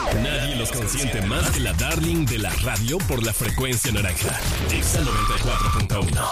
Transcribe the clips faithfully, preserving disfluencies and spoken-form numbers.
Nadie los consiente más que la darling de la radio por la frecuencia naranja. Exa noventa y cuatro punto uno.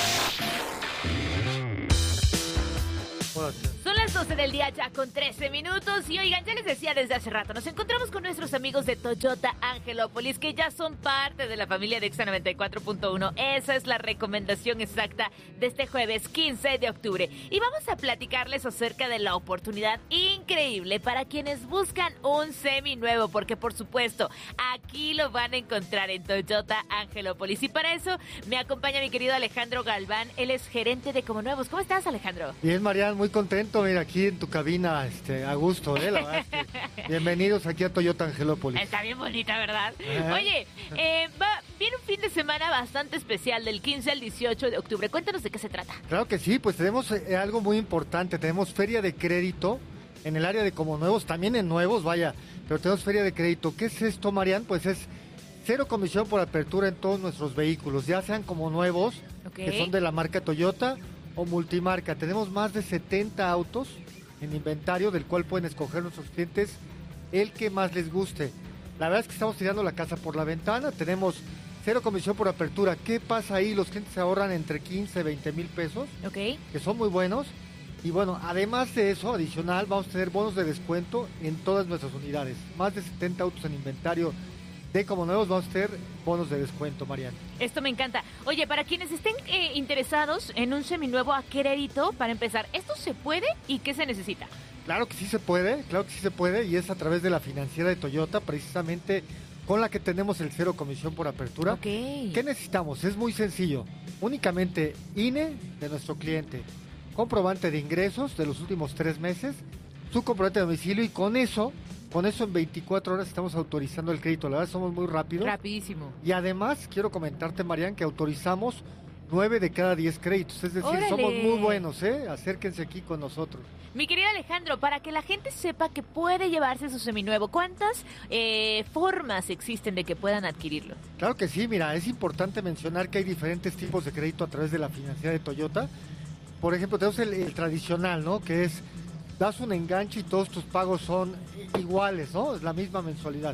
Son las doce del día ya con trece minutos y oigan, ya les decía desde hace rato, nos encontramos con nuestros amigos de Toyota Angelópolis que ya son parte de la familia de Exa noventa y cuatro punto uno. Esa es la recomendación exacta de este jueves quince de octubre y vamos a platicarles acerca de la oportunidad increíble para quienes buscan un seminuevo, porque por supuesto aquí lo van a encontrar en Toyota Angelópolis y para eso me acompaña mi querido Alejandro Galván, él es gerente de Como Nuevos. ¿Cómo estás, Alejandro? Bien, Marian, muy contento, mira, aquí en tu cabina, este, a gusto, ¿eh? La verdad es que bienvenidos aquí a Toyota Angelópolis. Está bien bonita, ¿verdad? Ajá. Oye, eh, va, viene un fin de semana bastante especial, del quince al dieciocho de octubre. Cuéntanos de qué se trata. Claro que sí, pues tenemos eh, algo muy importante, tenemos feria de crédito en el área de Como Nuevos, también en Nuevos, vaya, pero tenemos feria de crédito. ¿Qué es esto, Marian? Pues es cero comisión por apertura en todos nuestros vehículos, ya sean Como Nuevos, Okay. que son de la marca Toyota, o multimarca. Tenemos más de setenta autos en inventario, del cual pueden escoger nuestros clientes el que más les guste. La verdad es que estamos tirando la casa por la ventana, tenemos cero comisión por apertura. ¿Qué pasa ahí? Los clientes se ahorran entre quince, veinte mil pesos, Ok. que son muy buenos. Y bueno, además de eso, adicional, vamos a tener bonos de descuento en todas nuestras unidades. Más de setenta autos en inventario de Como Nuevos, vamos a tener bonos de descuento, Mariana. Esto me encanta. Oye, para quienes estén eh, interesados en un seminuevo a crédito, para empezar, ¿esto se puede y qué se necesita? Claro que sí se puede, claro que sí se puede, y es a través de la financiera de Toyota, precisamente con la que tenemos el cero comisión por apertura. Ok. ¿Qué necesitamos? Es muy sencillo. Únicamente I N E de nuestro cliente, comprobante de ingresos de los últimos tres meses, su comprobante de domicilio, y con eso, con eso en veinticuatro horas estamos autorizando el crédito. La verdad, somos muy rápidos. Rapidísimo. Y además, quiero comentarte, Marian, que autorizamos nueve de cada diez créditos. Es decir, ¡Órale! somos muy buenos, ¿eh? Acérquense aquí con nosotros. Mi querido Alejandro, para que la gente sepa que puede llevarse su seminuevo, ¿cuántas eh, formas existen de que puedan adquirirlo? Claro que sí, mira, es importante mencionar que hay diferentes tipos de crédito a través de la financiera de Toyota. Por ejemplo, tenemos el, el tradicional, ¿no? Que es, das un enganche y todos tus pagos son iguales, ¿no? Es la misma mensualidad.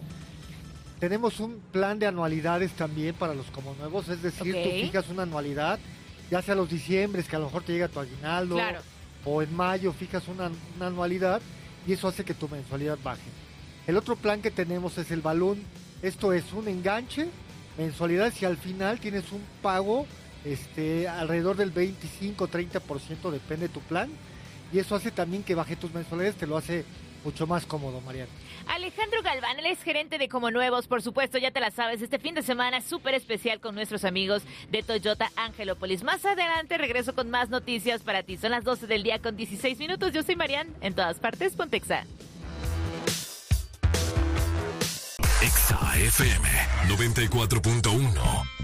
Tenemos un plan de anualidades también para los Como Nuevos, es decir, Ok. tú fijas una anualidad, ya sea los diciembres, que a lo mejor te llega tu aguinaldo, Claro. o en mayo fijas una, una anualidad y eso hace que tu mensualidad baje. El otro plan que tenemos es el balón, esto es un enganche, mensualidades, y al final tienes un pago este, alrededor del veinticinco treinta por ciento, depende de tu plan, y eso hace también que baje tus mensualidades, te lo hace mucho más cómodo, Mariana. Alejandro Galván, él es gerente de Como Nuevos, por supuesto, ya te la sabes, este fin de semana es súper especial con nuestros amigos de Toyota Angelópolis. Más adelante regreso con más noticias para ti. Son las doce del día con dieciséis minutos. Yo soy Marian, en todas partes, ponte Exa. Exa F M noventa y cuatro punto uno.